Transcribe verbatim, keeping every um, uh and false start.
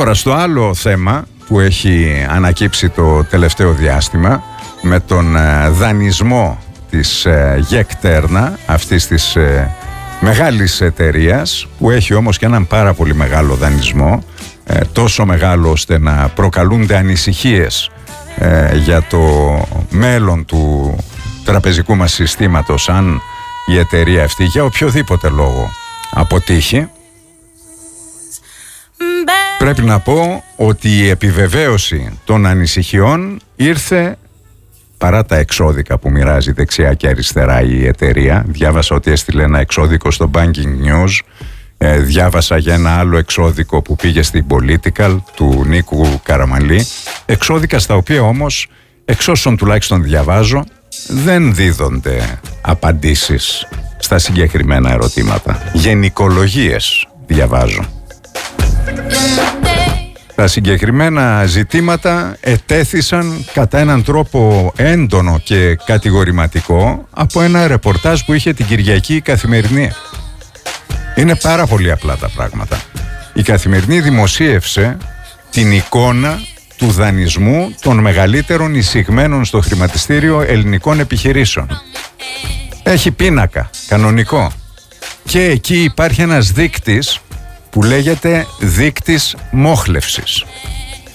Τώρα στο άλλο θέμα που έχει ανακύψει το τελευταίο διάστημα με τον δανεισμό της Γεκτέρνα, αυτής της μεγάλης εταιρείας που έχει όμως και έναν πάρα πολύ μεγάλο δανεισμό, τόσο μεγάλο ώστε να προκαλούνται ανησυχίες για το μέλλον του τραπεζικού μας συστήματος αν η εταιρεία αυτή για οποιοδήποτε λόγο αποτύχει. Πρέπει να πω ότι η επιβεβαίωση των ανησυχιών ήρθε παρά τα εξώδικα που μοιράζει δεξιά και αριστερά η εταιρεία. Διάβασα ότι έστειλε ένα εξώδικο στο Banking News. Ε, διάβασα για ένα άλλο εξώδικο που πήγε στην Political του Νίκου Καραμανλή. Εξώδικα στα οποία όμως, εξ όσων τουλάχιστον διαβάζω, δεν δίδονται απαντήσεις στα συγκεκριμένα ερωτήματα. Γενικολογίες διαβάζω. Τα συγκεκριμένα ζητήματα ετέθησαν κατά έναν τρόπο έντονο και κατηγορηματικό από ένα ρεπορτάζ που είχε την Κυριακή η Καθημερινή. Είναι πάρα πολύ απλά τα πράγματα. Η Καθημερινή δημοσίευσε την εικόνα του δανεισμού των μεγαλύτερων εισηγμένων στο χρηματιστήριο ελληνικών επιχειρήσεων. Έχει πίνακα, κανονικό. Και εκεί υπάρχει ένας δείκτης που λέγεται δείκτης μόχλευσης.